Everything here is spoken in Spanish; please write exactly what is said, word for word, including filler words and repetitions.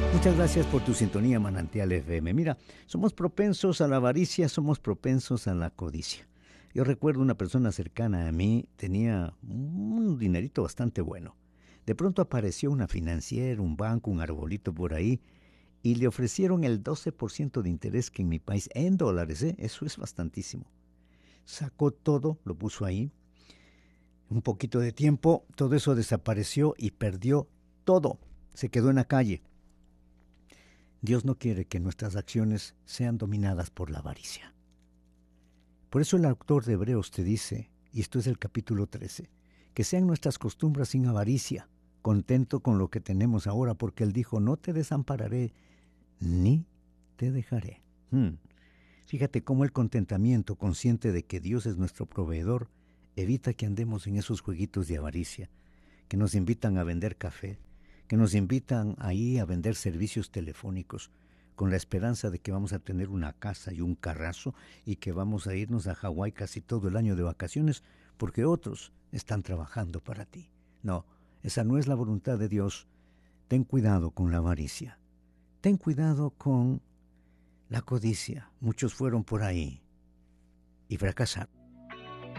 Muchas gracias por tu sintonía, Manantial F M. Mira, somos propensos a la avaricia, somos propensos a la codicia. Yo recuerdo una persona cercana a mí, tenía un dinerito bastante bueno. De pronto apareció una financiera, un banco, un arbolito por ahí, y le ofrecieron el doce por ciento de interés que en mi país, en dólares, ¿eh? Eso es bastantísimo. Sacó todo, lo puso ahí. Un poquito de tiempo, todo eso desapareció y perdió todo. Se quedó en la calle. Dios no quiere que nuestras acciones sean dominadas por la avaricia. Por eso el autor de Hebreos te dice, y esto es el capítulo trece, que sean nuestras costumbres sin avaricia, contento con lo que tenemos ahora, porque Él dijo, no te desampararé, ni te dejaré. Hmm. Fíjate cómo el contentamiento, consciente de que Dios es nuestro proveedor, evita que andemos en esos jueguitos de avaricia, que nos invitan a vender café, que nos invitan ahí a vender servicios telefónicos, con la esperanza de que vamos a tener una casa y un carrazo y que vamos a irnos a Hawái casi todo el año de vacaciones porque otros están trabajando para ti. No, esa no es la voluntad de Dios. Ten cuidado con la avaricia. Ten cuidado con la codicia. Muchos fueron por ahí y fracasaron.